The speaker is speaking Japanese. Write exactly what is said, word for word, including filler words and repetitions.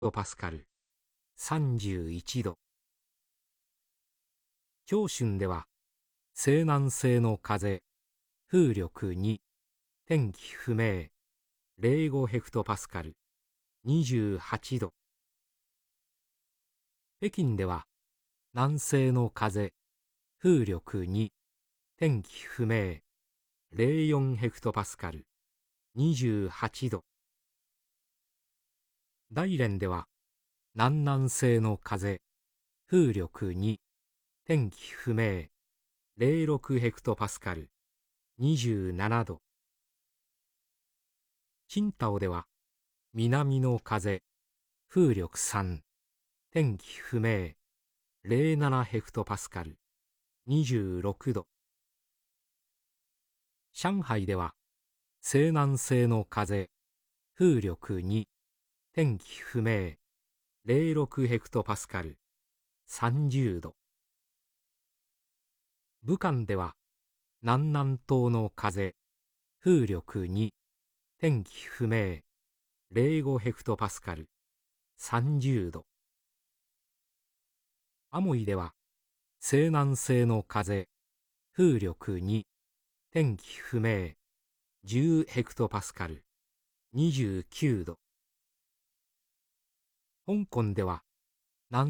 パスカル、さんじゅういちど。長春では、西南西の風、風力に、天気不明、ゼロごヘクトパスカル、にじゅうはちど。北京では、南西の風、風力に、天気不明、ゼロよんヘクトパスカル、にじゅうはちど。大連では、南南西の風、風力に、天気不明、ゼロろくヘクトパスカル、にじゅうななど。青島では、南の風、風力さん、天気不明、ゼロななヘクトパスカル、にじゅうろくど。上海では、西南西の風、風力に、天気不明、ゼロろくヘクトパスカル、さんじゅうど。武漢では、南南東の風、風力に、天気不明、ゼロごヘクトパスカル、さんじゅうど。アモイでは、西南西の風、風力に、天気不明、じゅうヘクトパスカル、にじゅうきゅうど。香港では、